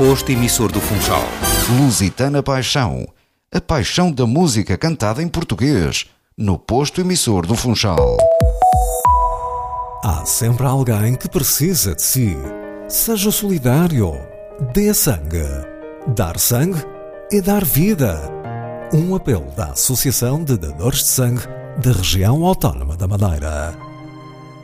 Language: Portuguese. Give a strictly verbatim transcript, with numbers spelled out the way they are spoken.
posto emissor do Funchal. Lusitana Paixão, a paixão da música cantada em português, no posto emissor do Funchal. Há sempre alguém que precisa de si. Seja solidário. Dê sangue. Dar sangue é dar vida. Um apelo da Associação de Dadores de Sangue da Região Autónoma da Madeira.